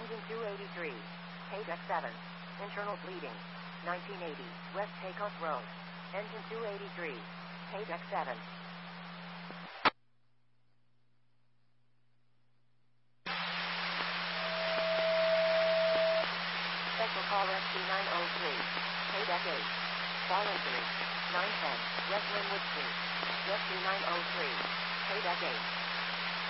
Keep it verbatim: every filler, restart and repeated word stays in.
Engine two eighty-three. K-Deck seven. Internal bleeding. nineteen eighty. West Takeoff Road. Engine two eighty-three. K-Deck seven. Special call S C nine oh three. K-Deck eight. Fall injury. nine ten. West Linwood Street. Rescue nine oh three. K-Deck eight.